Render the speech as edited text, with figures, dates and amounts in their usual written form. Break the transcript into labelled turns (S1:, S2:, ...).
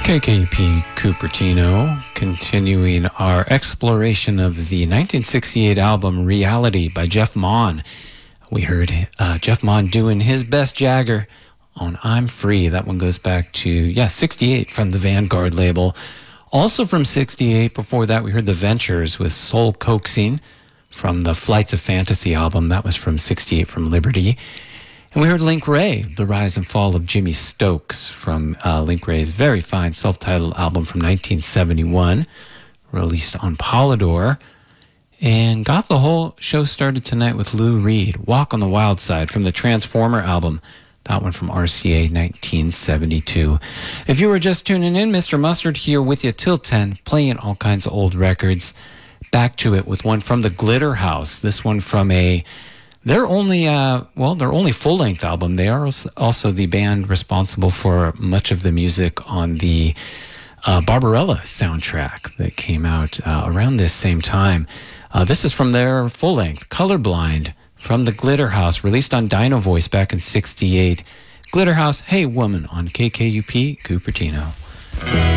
S1: KKUP Cupertino, continuing our exploration of the 1968 album Reality by Jeff Mon. We heard Jeff Mon doing his best Jagger on I'm Free. That one goes back to, 68 from the Vanguard label. Also from 68, before that we heard The Ventures with Soul Coaxing from the Flights of Fantasy album. That was from 68 from Liberty. And we heard Link Wray, The Rise and Fall of Jimmy Stokes, from Link Wray's very fine self-titled album from 1971, released on Polydor. And got the whole show started tonight with Lou Reed, Walk on the Wild Side, from the Transformer album. That one from RCA 1972. If you were just tuning in, Mr. Mustard here with you till 10, playing all kinds of old records. Back to it with one from the Glitter House. This one from their only full-length album. They are also the band responsible for much of the music on the Barbarella soundtrack that came out around this same time. This is from their full-length, Colorblind, from the Glitter House, released on Dino Voice back in 68. Glitter House, Hey Woman, on KKUP Cupertino.